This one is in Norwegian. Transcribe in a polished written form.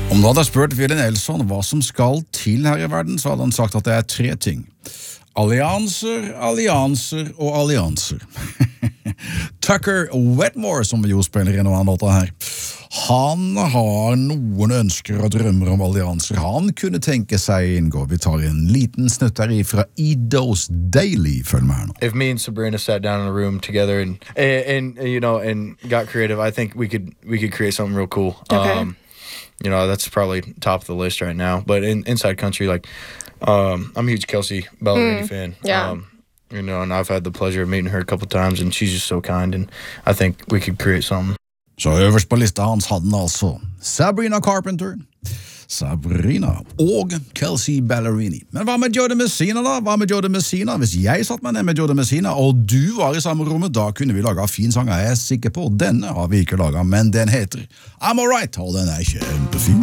Om du hadde spurt Willy Nelson hva som skal til her i verden, så hadde han sagt at det 3 ting. Allianser, allianser og allianser. Tucker Wetmore, som vi jo spiller i noen låter her, han har noen ønsker og drømmer om allianser. Han kunne tenke seg inngå. Vi tar en liten snutt der fra Edo's Daily. Følg med her nå. If me and Sabrina sat down in a room together and you know and got creative, I think we could create something real cool. Okay. You know, that's probably top of the list right now. But in Inside Country, like, I'm a huge Kelsey Ballerini fan. Yeah. You know, and I've had the pleasure of meeting her a couple of times, and she's just so kind, and I think we could create something. Så øverst på lista hans hadde han altså Sabrina Carpenter, Sabrina og Kelsey Ballerini. Men hva med Joe Messina da? Hva med Joe Messina? Hvis jeg satt meg ned med Joe Messina, og du var i samme rommet, da kunne vi lage fin sang. Jeg sikker på, denne har vi ikke laget, men den heter I'm Alright, og den kjempefin.